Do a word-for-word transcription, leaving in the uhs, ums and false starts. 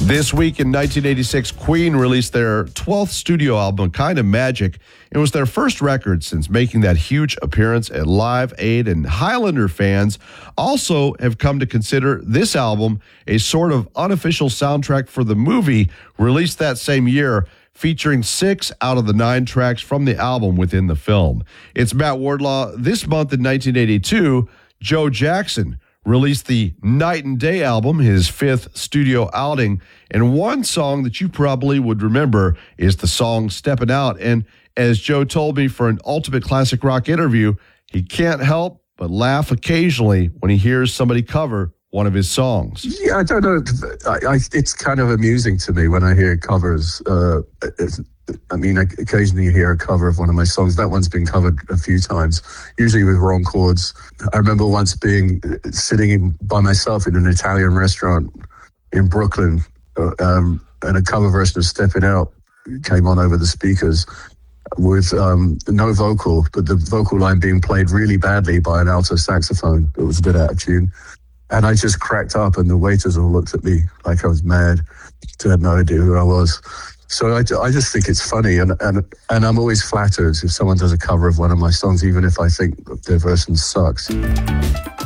This week in nineteen eighty-six, Queen released their twelfth studio album, Kind of Magic. It was their first record since making that huge appearance at Live Aid, and Highlander fans also have come to consider this album a sort of unofficial soundtrack for the movie released that same year, featuring six out of the nine tracks from the album within the film. It's Matt Wardlaw. This month in nineteen eighty-two, Joe Jackson released the Night and Day album, his fifth studio outing, and one song that you probably would remember is the song Steppin' Out. And as Joe told me for an Ultimate Classic Rock interview, he can't help but laugh occasionally when he hears somebody cover one of his songs. Yeah, I don't know. I, I, it's kind of amusing to me when I hear covers. Uh, I mean, I occasionally hear a cover of one of my songs. That one's been covered a few times, usually with wrong chords. I remember once being sitting in, by myself in an Italian restaurant in Brooklyn, uh, um, and a cover version of Steppin' Out came on over the speakers with um, no vocal, but the vocal line being played really badly by an alto saxophone. It was a bit out of tune. And I just cracked up, and the waiters all looked at me like I was mad. They had no idea who I was. So I, I just think it's funny, and, and and I'm always flattered if someone does a cover of one of my songs, even if I think their version sucks.